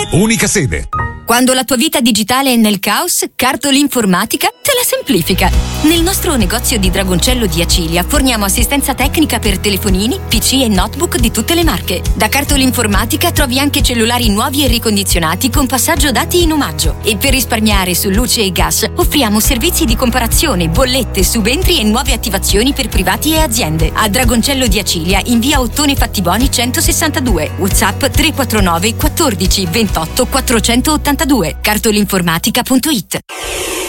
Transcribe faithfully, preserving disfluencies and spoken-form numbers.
Unica sede. Quando la tua vita digitale è nel caos, Cartol Informatica te la semplifica. Nel nostro negozio di Dragoncello di Acilia forniamo assistenza tecnica per telefonini, P C e notebook di tutte le marche. Da Cartol Informatica trovi anche cellulari nuovi e ricondizionati con passaggio dati in omaggio. E per risparmiare su luce e gas offriamo servizi di comparazione, bollette, subentri e nuove attivazioni per privati e aziende. A Dragoncello di Acilia in via Ottone Fattiboni centosessantadue. WhatsApp tre quattro nove quattordici ventotto quattrocentottantadue. cartolinformatica punto it.